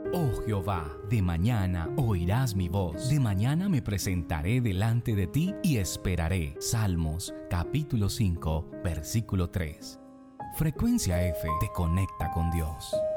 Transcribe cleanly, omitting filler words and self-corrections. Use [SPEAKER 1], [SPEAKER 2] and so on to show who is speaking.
[SPEAKER 1] Oh Jehová, de mañana oirás mi voz. De mañana me presentaré delante de ti y esperaré. Salmos, capítulo 5, versículo 3. Frecuencia F te conecta con Dios.